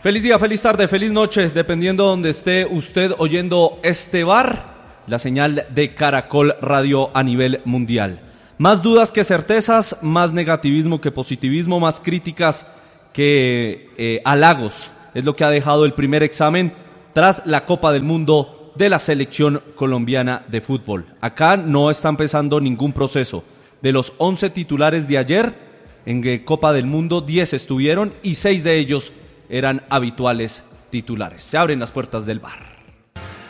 Feliz día, feliz tarde, feliz noche, dependiendo de donde esté usted oyendo este bar, la señal de Caracol Radio a nivel mundial. Más dudas que certezas, más negativismo que positivismo, más críticas que halagos. Es lo que ha dejado el primer examen tras la Copa del Mundo de la selección colombiana de fútbol. Acá no está empezando ningún proceso. De los 11 titulares de ayer, en Copa del Mundo, 10 estuvieron y 6 de ellos eran habituales titulares. Se abren las puertas del bar.